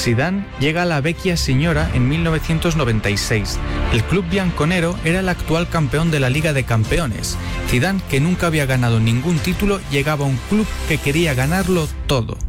Zidane llega a la Vecchia Signora en 1996. El club bianconero era el actual campeón de la Liga de Campeones. Zidane, que nunca había ganado ningún título, llegaba a un club que quería ganarlo todo.